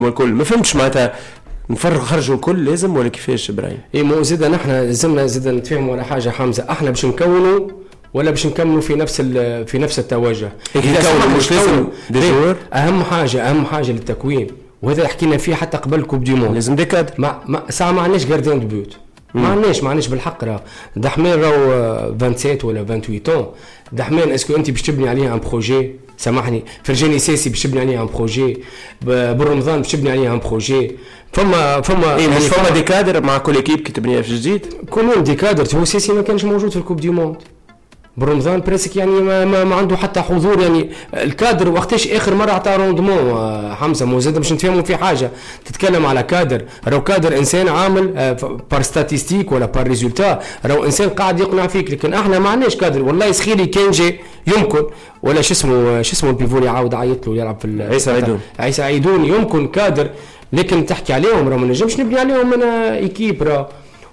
والكل ما فهمتش معناتها خرجوا الكل لازم ولا كيفاش ابراهيم؟ اي مو زيد نحن لازمنا زيد نتفاهموا على حاجه حمزه، احنا باش نكونوا ولا باش نكملوا في نفس التوجه؟ نكونوا مش لازم ديجور. اهم حاجه للتكوين، وهذا حكينا فيه حتى قبل كوب دي موند، لازم ديكادر. ساعه ما عندناش جارديان دو بيوت، ما عندناش بالحق. راه دحمان راهو 27 ولا 28 دحمان. اسكو انت باش تبني عليه ان بروجي؟ سامحني، فرجاني ساسي باش تبني عليه ان بروجي، بالرمضان باش تبني عليه ان بروجي. فما إيه يعني فما ديكادر مع كل ايكيب كي تبنيها في جديد. كلهم ديكادر. هو ساسي ما كانش موجود في الكوب دي موند برمضان بريسك، يعني ما عنده حتى حضور. يعني الكادر وقتاش اخر مره عطى روندمون حمزه؟ مو زاد باش نتفاهموا في حاجه. تتكلم على كادر، راهو كادر انسان عامل بار ستاتيستيك ولا بار ريزولتا، راهو انسان قاعد يقنع فيك. لكن احنا ما عندناش كادر. والله سخيلي كان جاي يمكن، ولا شو اسمه البيفوري عاود عيط له يلعب في عيسى عيدون يمكن كادر، لكن تحكي عليهم راه ما نجمش نبني عليهم من ايكيب. راه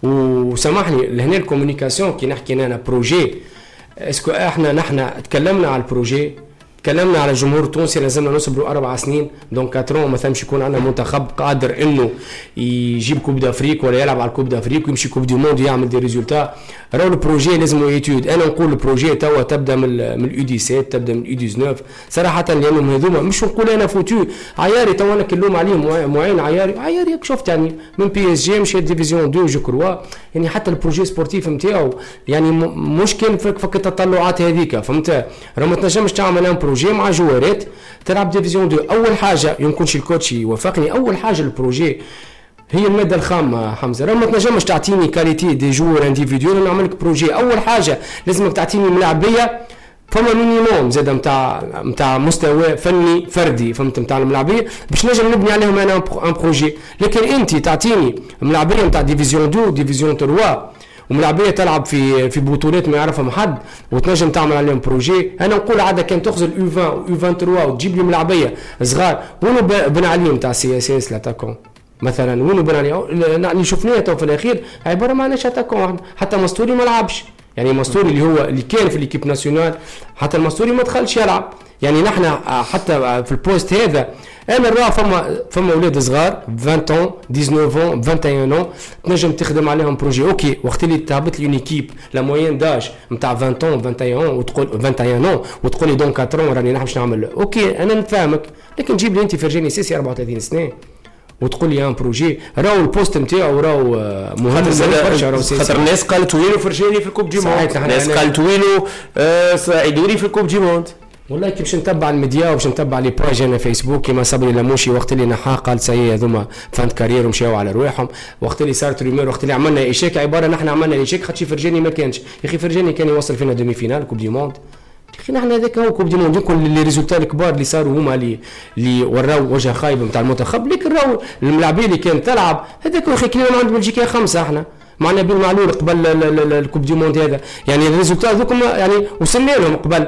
وسامحني لهنا الكومونيكاسيون كي نحكي انا بروجي. اسكو نحن تكلمنا على البروجي، تكلمنا على الجمهور التونسي، لازمنا نصبروا 4 سنين دونك 4 مثلا باش يكون عندنا منتخب قادر انه يجيب كوب دافريك ولا يلعب على الكوب دافريك ويمشي كوب دي موند يعمل دي ريزولتا. راهو البروجي لازم يتيود. انا نقول البروجي توا تبدا من اليو دي 7 تبدا من اليو دي 19 صراحه، لانهم هذوما مش نقول انا فوتو عياري توا انا كلهم عليهم معين عياري شفت يعني من بي اس جي مشى ديفيزيون 2 جو كروا. يعني حتى البروجي سبورتيف نتاعو يعني مشكل فك التطلعات هذيك، فهمت؟ راه ما تنجمش تعمل ان بروجي مع جوارات تلعب ديفيزيون 2. اول حاجه يمكنش الكوتش يوافقني، اول حاجه البروجي هي الماده الخام حمزه. راه ما تنجمش تعطيني كاليتي دي جور انديفيديول نعمل لك بروجي. اول حاجه لازمك تعطيني ملاعبيه فما مينيموم زاد نتاع مستوى فني فردي، فهمت؟ نتاع الملاعبيه باش نجم نبني عليهم انا ان بروجي. لكن انت تعطيني ملاعبيه نتاع ديفيزيون 2 ديفيزيون 3 وملاعبيه تلعب في بطولات ما يعرفهم حد وتنجم تعمل عليهم بروجي. انا نقول عاده كان تخزل يو 20 و يو 23 وتجيب لي ملاعبيه صغار، وين بن عليهم تاع سي اس اس لاتاكون مثلا، وين بن عليهم اللي شفناه تو في الاخير عباره ما عندناش اتاكون. حتى مستوري ما لعبش، يعني مستوري اللي كان في ليكيب ناسيونال حتى المستوري ما دخلش يلعب. يعني نحن حتى في البوست هذا انا نرى فما اولاد صغار 20 ans 19 ans 21 ans تنجم تخدم عليهم بروجي. اوكي وقت اللي تهبط لي اون ايكيب لا موين داج نتاع 20 ans 21 ans وتقول 21 ans وتقول لي دونك 4 ans راني نحن باش نعمل. اوكي انا نفهمك، لكن جيب لي انت فرجاني سيسي 34 سنه وتقول لي ان بروجي راهو البوست نتاعو راهو مهم برشا. راهو خاطر الناس قالت ويلو فرجاني في الكوب دي موند، الناس قالت ويلو سعيدوني في الكوب دي موند. والله كي باش نتبع الميديا وباش نتبع لي باج انا فيسبوك كيما صبري لموشي وقت اللي نحا قال سي هذوما فانت كارير ومشاو على رواحهم. وقت اللي صارت رومير وقت اللي عملنا ايشيك عباره نحن عملنا ايشيك خاطر فرجاني ما كانش. يا اخي فرجاني كان يوصل فينا دومي فينال كوب دي موند. يا اخي نحن هذاك هو كوب دي موند. يكون لي ريزولتا الكبار اللي صاروا هما اللي وراو وجه خايب نتاع المنتخب، لكن راهو الملاعبيه اللي كانت تلعب هذاك اخي كنا عند بلجيكا 5 احنا معنا بن معلول قبل الكوب دي موند هذا. يعني الريزولتا هذوك يعني وصلنا لهم قبل.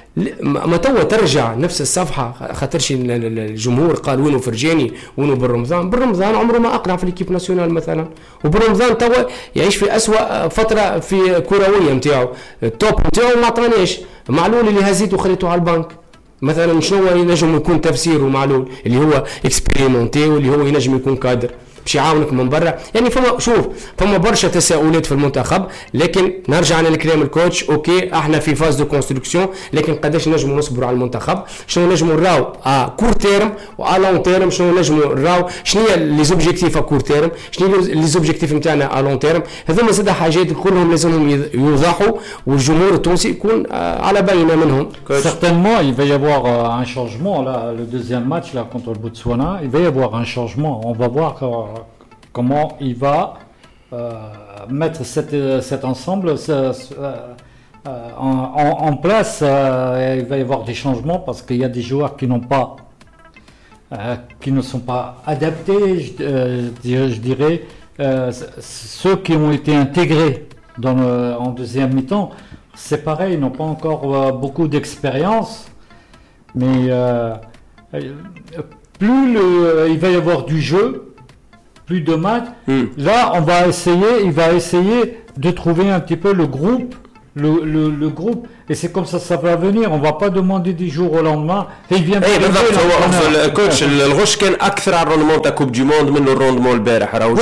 ما توا ترجع نفس الصفحه خاطرش الجمهور قال وينو فرجاني وينو بالرمضان عمره ما اقنع في ليكيب ناسيونال مثلا. وبالرمضان توا يعيش في اسوا فتره في كرويه نتاعو، التوب نتاعو ما عطانيش. معلول اللي هزيته وخليته على البنك مثلا، شنو ينجم يكون تفسيره معلول اللي هو اكسبيريمونتي واللي هو ينجم يكون كادر باش يعاونك من برا. يعني فما برشا تساؤلات في المنتخب. لكن نرجع للكلام الكوتش، اوكي احنا في فاز دو كونستركسيون، لكن قداش نجموا نصبروا على المنتخب؟ شنو نجموا نراو كور تيرم و لون تيرم؟ شنو نجموا نراو؟ شنو هي لي زوبجيكتيف كور تيرم؟ شنو لي زوبجيكتيف نتاعنا لون تيرم؟ هذوما زاد حاجات كلهم لازمهم يوضحوا والجمهور التونسي يكون على بينه منهم. Certainement, il va y avoir un changement là, le deuxième match là contre le Botswana, il va y avoir un changement. On va voir comment il va mettre cet ensemble en place. Il va y avoir des changements parce qu'il y a des joueurs qui ne sont pas adaptés. Je dirais ceux qui ont été intégrés en deuxième mi-temps, c'est pareil, ils n'ont pas encore beaucoup d'expérience, mais plus il va y avoir du jeu, plus de matchs. Là, il va essayer de trouver un petit peu le groupe et c'est comme ça va venir. On va pas demander du jour au lendemain. Il vient بالضبط. هو الكوتش الغش كان اكثر على الروندمون تاع كوب دي موند من الروندمون البارح. راهو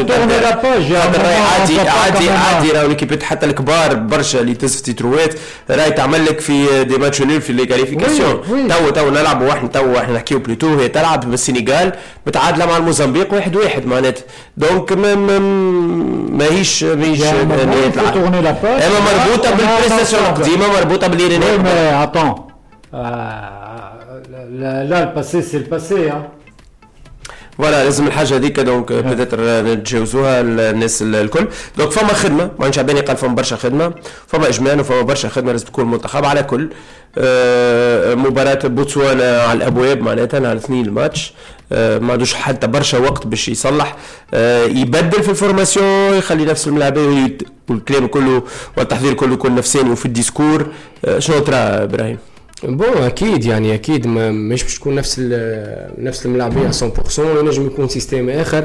عادي راهو ليكيب حتى الكبار برشا اللي تزف تيتروات راهي تعمل لك في دي ماتش نول في لي كاليفيكاسيون. تو نلعبوا احنا نحكيو بلوتو هي تلعب بالسنغال متعادله مع الموزمبيق 1-1 معناتها. دونك ماهيش اما مربوطه بالبريستاسيون ديما مربوطه بالإيرانيين. mais attends là le passé c'est le passé hein. فوالا لازم الحاجه هذيك دونك بيتر نتجاوزوها الناس الكل. دونك فما خدمه ما شعباني قال فما برشا خدمه فما اجمال وفما برشا خدمه لازم تكون منتخب على كل. مباراه بوتسوانا على الابواب معناتها على 2 الماتش ما عندوش حتى برشا وقت باش يصلح يبدل في الفورماسيون يخلي نفس الملاعبيه والكلام كله والتحضير كله يكون نفساني وفي الديسكور. شنو ترى ابراهيم؟ بون اكيد يعني اكيد مش باش تكون نفس الملاعبيه 100% ينجم يكون سيستم اخر.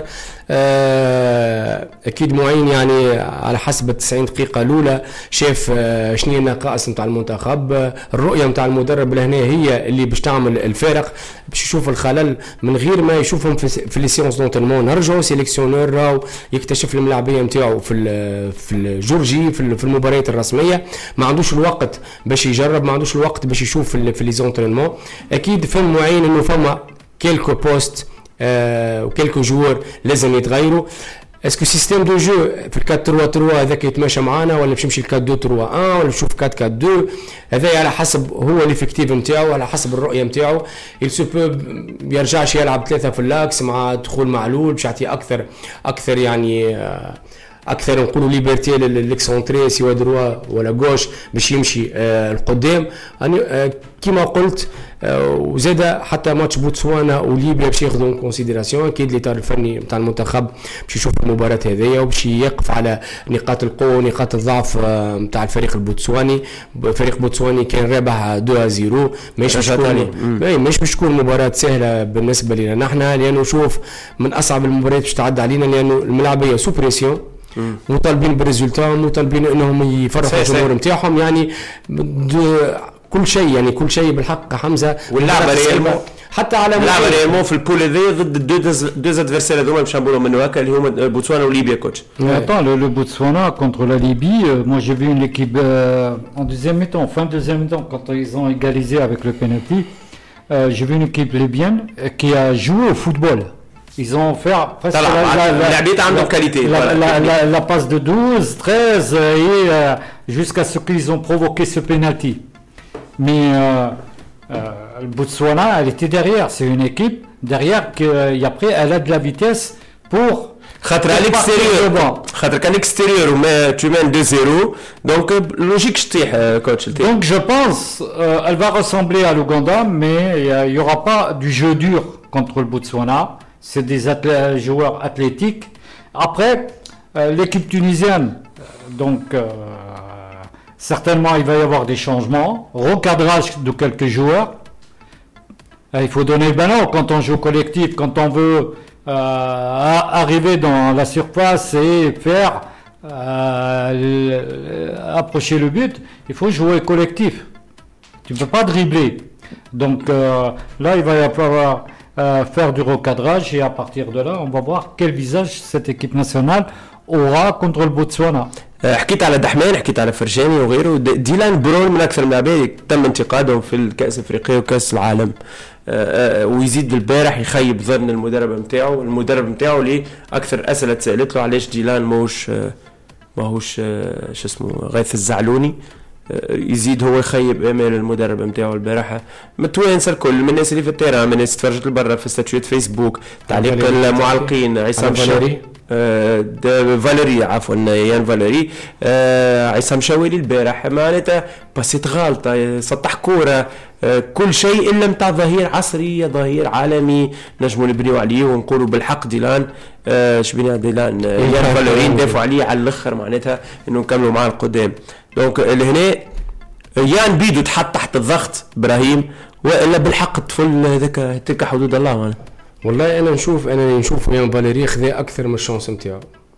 اكيد معين يعني على حسب 90 دقيقه الاولى شاف شنو النقائص نتاع المنتخب. الرؤيه نتاع المدرب لهنا هي اللي باش تعمل الفارق باش يشوف الخلل من غير ما يشوفهم في لي سيونس دونترمون. نرجعوا سيليكسيونور راهو يكتشف الملاعبيه نتاعو في الجورجي في المباريات الرسميه. ما عندوش الوقت باش يجرب ما عندوش الوقت باش يشوف في لي زونترينمون. اكيد فهم معين انه فما كيلكو بوست وكيلكو جوور لازم يتغيروا. اسكو سيستيم دو جو في 4-3-3 هذاك يتماشى معانا ولا باش نمشي 4-2-3-1 ولا نشوف 4-4-2؟ هذا على حسب هو ليفيكتيف نتاعو على حسب الرؤيه نتاعو. يلسو بو يرجعش يلعب 3 في اللاكس مع دخول معلول باش يعطي اكثر يعني اكثر نقولوا ليبرتي للاكسونتري سواء دروا ولا غوش باش يمشي القدام. كما قلت وزاد حتى ماتش بوتسوانا وليبيا باش ياخذوا كونسيديراسيون. اكيد الاطار الفني نتاع المنتخب باش يشوف المباراه هذيا وباش يقف على نقاط القوه ونقاط الضعف نتاع الفريق البوتسواني. فريق بوتسواني كان رابح 2-0 مش باش تكون مباراه سهله بالنسبه لنا نحن لانه شوف من اصعب المباريات باش تعدى علينا لانه الملاعبيه سو بريسيون مطالبين بالريزولتا مطالبين انهم يفرحوا الجمهور نتاعهم يعني كل شيء بالحق حمزه. واللعبه ريالمون حتى على اللعبه ريالمون في البول هذايا ضد الدوز ادفيرسير هذوما باش نقولوا منه هكا اللي هما بوتسوانا وليبيا كوتش. Le Botswana contre la Libye, moi j'ai vu une équipe en deuxième mi-temps, fin de deuxième mi-temps quand ils ont égalisé avec le penalty. J'ai vu une équipe libyenne qui a joué au football. Ils ont fait presque la passe de 12, 13 et jusqu'à ce qu'ils ont provoqué ce penalty. Mais le Botswana, elle était derrière. C'est une équipe derrière qui après elle a de la vitesse pour خاطر à l'extérieur وما tu mènes 2-0 donc logique تطيح كوتش. Donc je pense elle va ressembler à l'Ouganda mais il y aura pas du jeu dur contre le Botswana. C'est des joueurs athlétiques. Après, l'équipe tunisienne, donc certainement il va y avoir des changements, recadrage de quelques joueurs. Il faut donner le ballon quand on joue collectif, quand on veut arriver dans la surface et faire approcher le but, il faut jouer collectif. Tu ne peux pas dribbler. Donc là, il va y avoir faire du recadrage et à partir de là on va voir quel visage cette équipe nationale aura contre le Botswana. حكيت على دحمان حكيت على فرجاني وغيره. ديلان برون من اكثر اللاعبين تم انتقادهم في الكاس الافريقيه وكاس العالم ويزيد البارح يخيب ظن المدرب نتاعو اللي اكثر اسئله تسالت له علاش ديلان ماهوش شو اسمه غيث الزعلوني. يزيد هو يخيب امال المدرب نتاعو البارحه. متوانسه الكل من الناس اللي في التيران من الناس تفرجت لبرا في ستاتويات فيسبوك تعليق المعلقين عصام شاويلي فاليري عفوا يان فاليري عصام شاويلي البارح معناتها بسيط غلطه سطح كوره كل شيء الا نتاع ظهير عصري ظهير عالمي نجموا نبنيو عليه ونقولوا بالحق ديلان شبينا ديلان يان فاليري ندافعوا عليه على الاخر معناتها انه نكملوا معاه القدام. دونك لهنا يان بيدو تحط تحت الضغط ابراهيم والا بالحق الطفل هذاك تلك حدود الله. والله انا نشوف يان فاليري خذا اكثر من الشانس نتاعو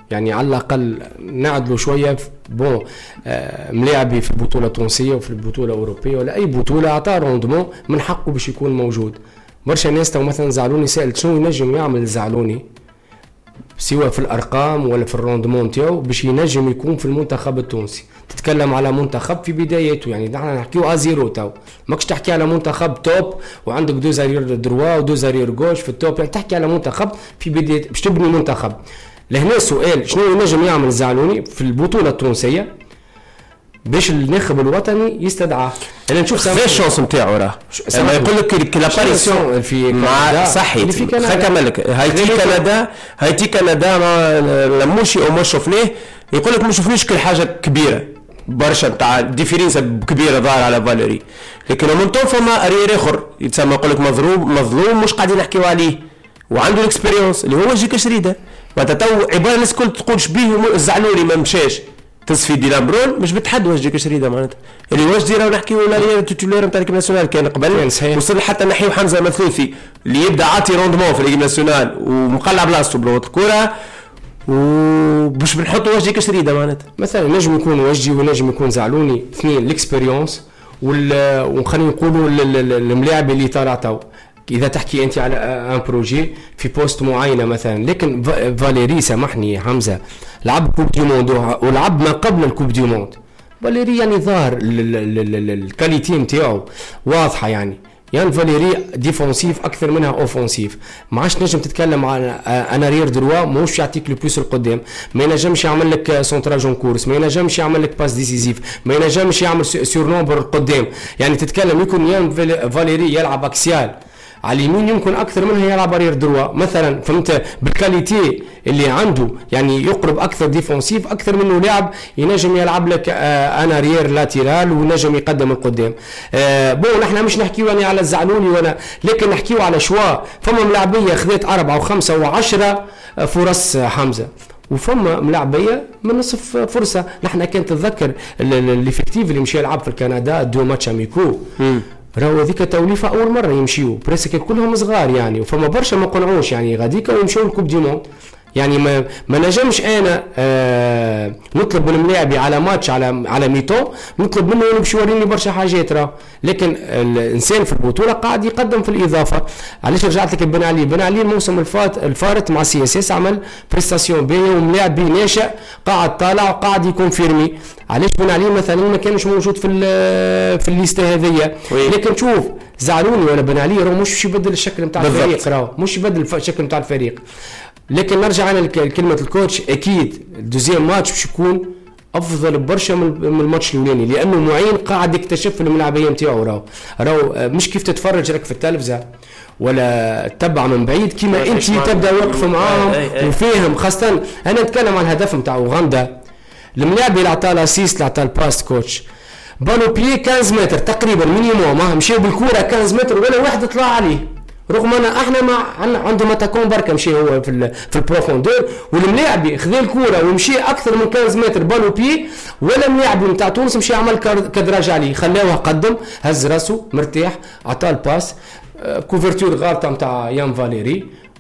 يعني على الاقل نعدلوا شويه بون. ملاعبي في البطوله التونسيه وفي البطوله الاوروبيه ولا اي بطوله عطى روندمون من حقه باش يكون موجود. برشا ناس تو مثلا زعلوني، سالت شنو ينجم يعمل زعلوني سواء في الارقام ولا في الروندمون نتاعو باش ينجم يكون في المنتخب التونسي. تتكلم على منتخب في بدايته، يعني نحن نحكيو ازيرو تو، ماكش تحكي على منتخب توب وعندك دو زارير دروا ودو زارير غوش في التوب، يعني تحكي على منتخب في بدايه باش تبني منتخب. لهنا السؤال شنو ينجم يعمل زعلوني في البطوله التونسيه باش الناخب الوطني يستدعى. انا نشوف في الشانس نتاعو راه لما يقول لك لاباريسيون في كندا صحيح خكملك هايتي كندا ما لموشي او ما شفناه، يقول لك ما شفناش كل حاجه كبيره برشا نتاع ديفيرنس كبيره ظاهر على فاليري، لكن من طون فما ارير اخر يتسمى يقول لك مظلوم مش قاعدين نحكيو عليه وعنده الاكسبيريونس اللي هو جيك شريده. معناتها تو عباره الناس الكل تقول شبيه الزعلوني ما مشاش تصفي ديلان برون مش بتحد واش جيك شريده معناتها اللي واش ديرا ونحكيو لا تيتولير نتاع الكيب ناسيونال كان قبل وصل حتى نحيو حمزه مثلوثي اللي يبدا عاطي روندمون في الكيب ناسيونال ومقلع بلاصتو بلوط الكره وباش بنحطوا واش جيك شريده معناتها. مثلا نجم يكون وجهي ونجم يكون زعلوني، اثنين الاكسبيريونس وخلينا نقولوا الملاعب اللي طالع تو. اذا تحكي انت على ان بروجي في بوست معينه مثلا، لكن فاليري سامحني حمزه لعب كوب دي موند ولعب ما قبل الكوب دي موند. فاليري يعني ظاهر الكاليتي نتاعو واضحه، يعني فاليري ديفونسيف اكثر منها اوفونسيف. ما عادش نجم تتكلم على انا رير دروا موش يعطيك لو بلوس القدام، ما ينجمش يعمل لك سونتراج اون كورس، ما ينجمش يعمل لك باس ديسيزيف، ما ينجمش يعمل سور نومبر القدام. يعني تتكلم يكون فاليري يلعب اكسيال على اليمين يمكن اكثر منها يلعب ارير دروا مثلا، فهمت بالكاليتي اللي عنده يعني يقرب اكثر ديفونسيف اكثر منه لاعب ينجم يلعب لك انا رير لاتيرال وينجم يقدم القدام. بون نحن مش نحكيو يعني على الزعلوني ولا، لكن نحكيو على شوا. فما ملاعبيه خذت 4 و5 و10 فرص حمزه، وفما ملاعبيه من نصف فرصه. نحن كان تتذكر الافكتيف اللي مشى يلعب في الكندا دو ماتش اميكو راهو هذيك توليفه اول مره يمشيو بريسك كلهم صغار يعني، وفما برشا ما قنعوش يعني غاديك ويمشيو الكوب دي موند. يعني ما نجمش انا نطلب من الملاعبي على ماتش على ميتون نطلب منه انه باش يوريني برشا حاجات راه، لكن الانسان في البطوله قاعد يقدم في الاضافه. علاش رجعت لك بن علي الموسم الفارط مع سي اس اس عمل بريستاسيون باهيه وملاعب ناشئ قاعد طالع وقاعد يكونفيرمي. علاش بن علي مثلا ما كانش موجود في الليسته هذيا، لكن شوف زعلوني ولا بن علي راهو مش يبدل الشكل نتاع الفريق، راهو مش يبدل الشكل نتاع الفريق. لكن نرجع انا لكلمه الكوتش، اكيد الدوزيام ماتش باش يكون افضل برشا من الماتش الاولاني، لانه معين قاعد يكتشف الملاعبيه نتاعو. راهو مش كيف تتفرج لك في التلفزه ولا تتبع من بعيد كيما انت تبدا واقف معاهم وفاهم. خاصه انا نتكلم عن الهدف نتاع اوغندا، الملاعب اللي عطاه الاسيست اللي عطاه الباس كوتش بالو بلي 15 متر تقريبا مينيموم، مشاو بالكره 15 متر ولا واحد طلع عليه، رغم ان احنا ما عنده ماتاكون بركه مشي هو في البروفوندور، والملاعبي خذ الكره ومشي اكثر من 15 متر بالو بي، ولا ملاعبي نتاع تونس مشي عمل كدراج عليه، خلاوه قدم هز راسه مرتاح عطاه الباس كوفرتور غلطه نتاع يان فاليري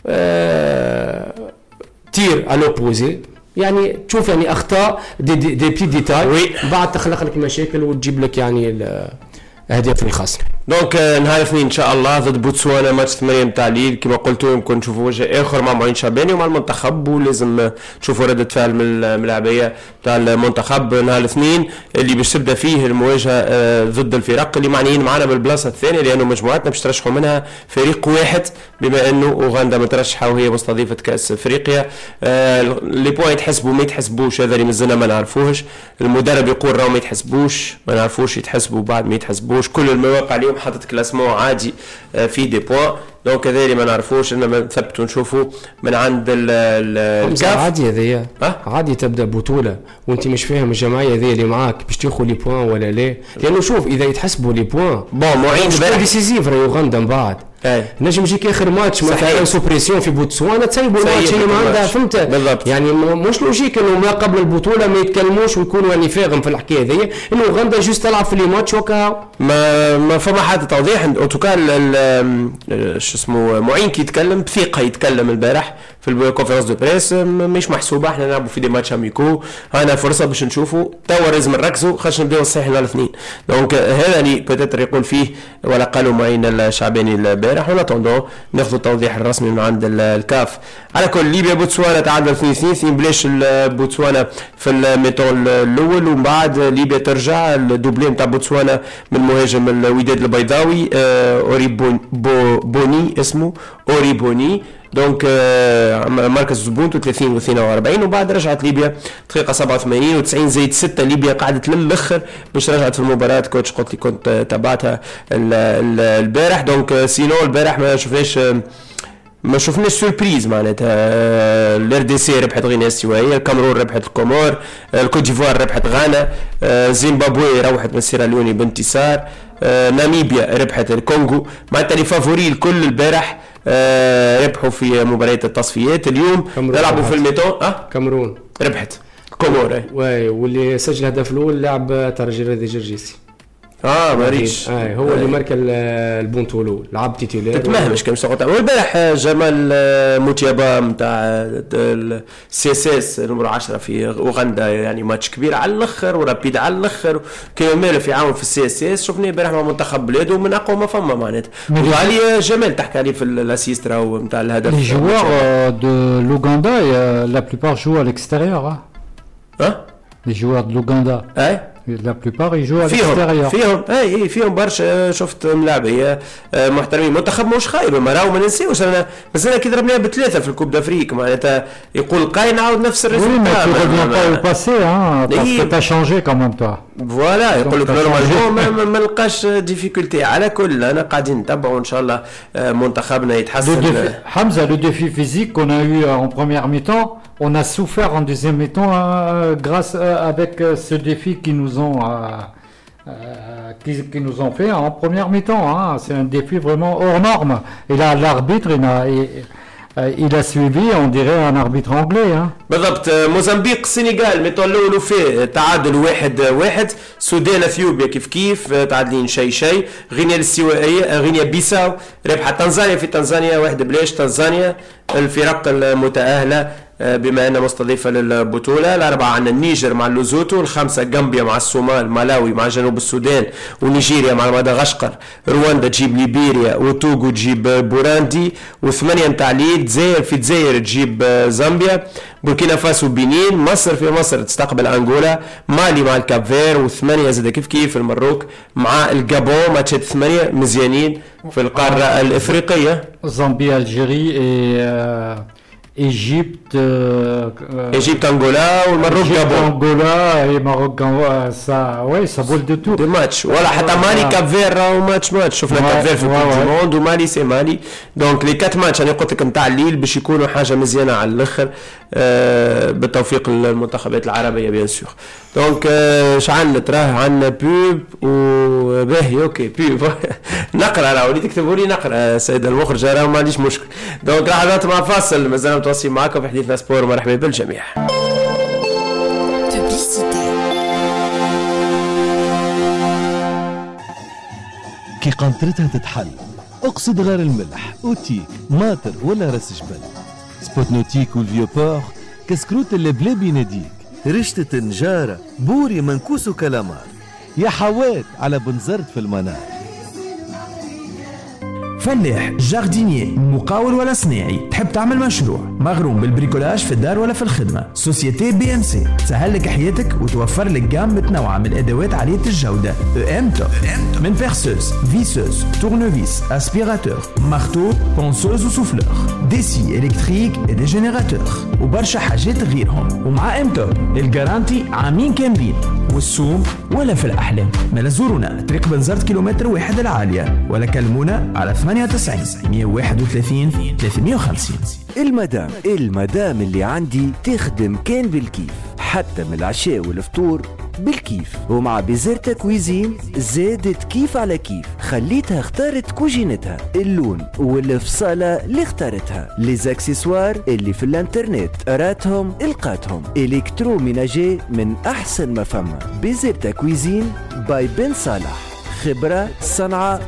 تير الوبوزي. يعني تشوف يعني اخطاء دي بي ديتاي بعد تخلق لك مشاكل وتجيب لك يعني اهداف الخاصه. دونك نهار الاثنين ان شاء الله ضد بوتسوانا ماتش 8 نتاع الليل كما قلتوا، يمكن نشوفوا وجه اخر مع معين شعباني ومع المنتخب، ولازم نشوفوا ردة فعل من الملاعبيه تاع المنتخب نهار الاثنين اللي باش تبدا فيه المواجهه ضد الفرق اللي معنيين معنا بالبلاصه الثانيه، لانه مجموعتنا باش ترشحوا منها فريق واحد بما انه اوغندا مترشحه وهي مستضيفه كاس افريقيا. لي بوين يتحسبوا ما يتحسبوش هذا اللي مازلنا ما نعرفوهش، المدرب يقول راهو ما يتحسبوش ما نعرفوش يتحسبوا بعد ما يتحسبوش، كل المواقع اليوم حطت كلاسمون عادي في دي بوين، دونك هذا اللي ما نعرفوش انما نثبتوا نشوفوا من عند الكاف. عادي هذيا عادي تبدا بطوله وانت مش فاهم الجمعيه هذه اللي معاك باش تاخذ لي بوين ولا لا، لانه شوف اذا يتحسبوا لي بوين بون معين ديسيزيف راهو اوغندا من بعد نجم يجيك اخر ماتش مثلا سوبريسيون في بوتسوانا تسيبوا الماتش اللي ما عندها، فهمت بالضبط. يعني مش لوجيك انه ما قبل البطوله ما يتكلموش ويكونوا يعني فاهم في الحكايه هذه، انه اوغندا جوست تلعب في لي ماتش وكا ما فما حتى توضيح. اوتوكا شو اسمه معين كي يتكلم بثقه يتكلم البارح في الكونفرنس دو بريس مش محسوبه. احنا نلعبوا في دي ماتش اميكو، هانا فرصه باش نشوفوا توا لازم نركزوا خاطر نبداو نصحيح الاثنين. دونك هذا اللي بوتيتر يقول فيه ولا قالوا معين الشعباني البارح، ونتوندو ناخذوا التوضيح الرسمي من عند الكاف. على كل ليبيا بوتسوانا تعادل 2-2 بلاش بوتسوانا في الميطون الاول، ومن بعد ليبيا ترجع الدوبلي نتاع بوتسوانا من مهاجم الوداد البيضاوي اوري بوني اسمه اوري بوني. دونك مركز زبونتو 30 و42، وبعد رجعت ليبيا دقيقه 87 و90 زائد 6 ليبيا قعدت للاخر باش رجعت في المباراه. كوتش قلت لي كنت تابعتها البارح. دونك سينو البارح ما شفناش سوربريز معناتها. الار دي سي ربحت غينيا الاستوائيه، الكاميرون ربحت الكومور، الكوت ديفوار ربحت غانا، زيمبابوي روحت من سيراليوني بانتصار، ناميبيا ربحت الكونغو. معناتها لي فافوري الكل البارح ربحوا في مباريات التصفيات. اليوم نلعبوا في الميتون. كاميرون ربحت الكومور واللي سجل الهدف الاول لاعب ترجي الرياضي جرجيسي. ماريش هو اللي مارك البونتولو لعب تيتولير. تتمهمش كم سقطه. والبارح جمال موتيابا نتاع السي اس اس نمرو 10 في اوغندا، يعني ماتش كبير على الاخر ورابيد على الاخر، كمال في عام في السي اس اس. شفناه البارح مع منتخب بلاده من اقوى ما فما معناتها. وعلي جمال تحكي عليه في الاسيست راهو نتاع الهدف. Les joueurs de l'Ouganda, la plupart jouent à l'extérieur. Les joueurs de l'Ouganda. La plupart ils jouent à l'extérieur. فيهم برشا. شفت ملاعبيه محترمين. منتخب مش خايب، ما راهو ما ننسيوش. انا بس انا كي ضربناها بثلاثه في الكوب دافريك معناتها يقول قاين عاود نفس الريزلت. Oui, mais tu reviens pas au passé, hein, parce que t'as changé quand même toi. فوالا يقول لك نورمالمون ما نلقاش ديفيكولتي. على كل انا قاعدين نتبعوا ان شاء الله منتخبنا يتحسن. Hamza, le défi physique qu'on a eu en première mi-temps, on a souffert en deuxième mi-temps grâce avec ce défi qui nous ont fait en première mi-temps. C'est un défi vraiment hors norme. Et là, l'arbitre, il a suivi, on dirait un arbitre anglais. بالضبط. موزمبيق السنغال ميطون الاول فيه تعادل 1-1. السودان اثيوبيا كيف تعادلين شيء. غينيا الاستوائيه غينيا بيساو ربحت تنزانيا في تنزانيا 1-0. تنزانيا الفرق المتأهله بما أنها مستضيفة للبطولة. الأربعة عندنا النيجر مع اللوزوتو، الخمسة غامبيا مع الصومال، مالاوي مع جنوب السودان، ونيجيريا مع مدغشقر، رواندا تجيب ليبيريا، وتوغو تجيب بوراندي، وثمانية متاع ليل دزاير في دزاير تجيب زامبيا، بوركينا فاسو بنين، مصر في مصر تستقبل أنغولا، مالي مع الكابفير، وثمانية زاد كيف المروك مع الجابون. ماتشات 8 مزيانين في القارة الإفريقية. زامبيا الجيري Égypte, Angola والمروك Gabon. Angola et Maroc, ça vaut le tour. Des matchs. Voilà, حتى مالي كافير راهو ماتش. شفنا كافير في الكوب دي موند ومالي سي مالي. دونك لي 4 ماتش انا قلت لك نتاع الليل باش يكونوا حاجه مزيانه على الاخر بالتوفيق للمنتخبات العربيه بيان سور. دونك شعلنا تراه عندنا بوب وباهي اوكي بوب نقرا راهو اللي تكتبوا لي نقرا سيد المخرج راهو ما عنديش مشكل. دونك راح نطلع فاصل مازال متواصلين معكم في حديثنا سبور. مرحبا بالجميع. كي قنطرتها تتحل اقصد غير الملح اوتيك ماتر ولا راس جبل. سبوتنوتيك والفيوبور كسكروت اللي بلا بيناديك. رشتة نجارة بوري منكوس وكلامار يا حوات على بنزرت في المنار. فلاح جاردينيي مقاول ولا صناعي تحب تعمل مشروع مغروم بالبريكولاج في الدار ولا في الخدمة، سوسيتي بي ام سي تسهل لك حياتك وتوفر لك جام متنوعة من الادوات عالية الجودة. ام توب من بيرسوز، فيسوز، تورنوفيس، اسبيراتور، مارتو، بونسوز وسوفلور، دي سي الكتريك ودي جينيراتور وبرشا حاجات غيرهم. ومع ام توب الجارانتي عامين كاملين والسوم ولا في الأحلام. ما زورونا طريق بنزرت كيلومتر 1 العالية ولا كلمونا على 98 131 350. المدام اللي عندي تخدم كان بالكيف، حتى من العشاء والفطور بالكيف. ومع بيزرتا كويزين زادت كيف على كيف. خليتها اختارت كوجينتها، اللون والفصالة اللي اختارتها، ليزاكسسوار اللي في الانترنت قراتهم القاتهم، الكترو ميناجي من احسن ما فما. بيزرتا كويزين باي بن صالح، خبرة صنعة واتقان.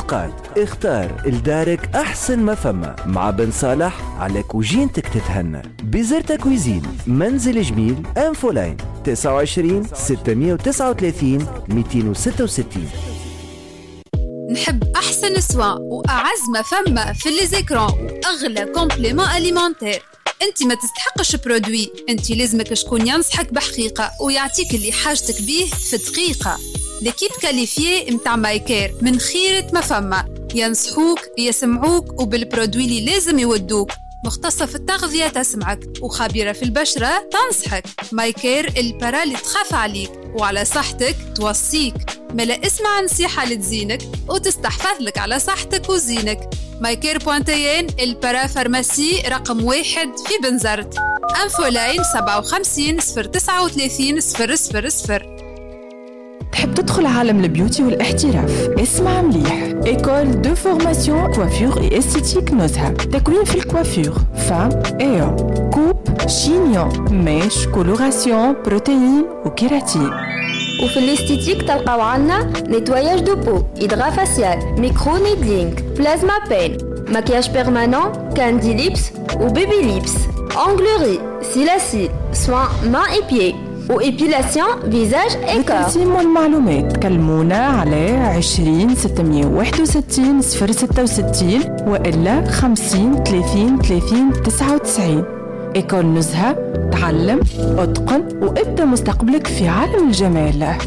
الأوقات. اختار لدارك أحسن ما فما مع بن صالح على كوجينتك تتهنى. بزرتا كويزين، منزل جميل، انفولاين 29 639 266. نحب أحسن سوا وأعز ما فما في الليزيكرون وأغلى كومبليمون أليمونتير. انت ما تستحقش برودوي، انت لازمك شكون ينصحك بحقيقة ويعطيك اللي حاجتك بيه في دقيقة. لكيب كاليفيي متاع مايكير من خيرة ما فما، ينصحوك يسمعوك وبالبرودوي اللي لازم يودوك. مختصة في التغذية تسمعك وخبيرة في البشرة تنصحك. مايكير البرا اللي تخاف عليك وعلى صحتك توصيك. ملا اسمع نصيحة لتزينك وتستحفظ لك على صحتك وزينك. مايكير بوانتيين البرا فارماسي رقم 1 في بنزرت. انفولاين 57 039 000. تحب تدخل عالم البيوتي والاحتراف؟ اسمع مليح. إيكول دو فورماسيون كوافير اي استيتيك نزهة. تكوين في الكوافير، فام ايو، كوب، شينيون، ميش، كولوراسيون، بروتين وكيراتين. وفي الاستيتيك تلقاو عنا نيتواياج دو بو، إدغا فاسيال، ميكرو نيدلينغ، بلازما بين، مكياج بيرمانون، كاندي ليبس وبيبي ليبس، أونغلوري، سيلاسيل، سوان مان اي بيي وإبيلاسيون فيزاج إيكار. للتقسيم والمعلومات كلمونا على 20 661 066 وإلا 50 30 30 99. إيكول نزهة، تعلم، اتقن وابدأ مستقبلك في عالم الجمال.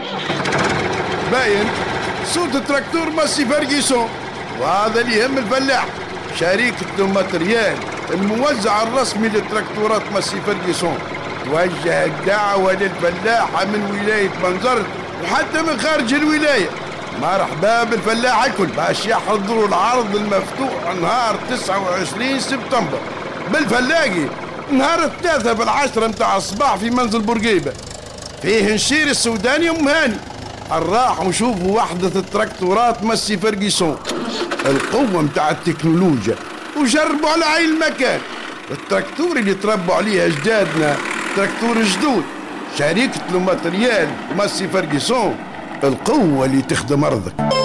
باين صوت التراكتور ماسي فيرجسون، وهذا اللي يهم الفلاح. شركة الماتريال الموزع الرسمي للتراكتورات ماسي فيرجسون توجه الدعوة للفلاحة من ولاية بنزرت وحتى من خارج الولاية. مرحبا بالفلاح الكل باش يحضروا العرض المفتوح نهار 29 سبتمبر بالفلاقي، نهار 3 بالعشرة متاع الصباح في منزل بورقيبة. فيه نشير السوداني ام هاني. نراحوا نشوفوا وحدة التراكتورات ماسي فيرجسون، القوة متاع التكنولوجيا، وجربوا على عين المكان. التراكتور اللي تربوا عليه اجدادنا تراكتور جدود. شركة الماتريال ماسي فيرجسون، القوة اللي تخدم أرضك.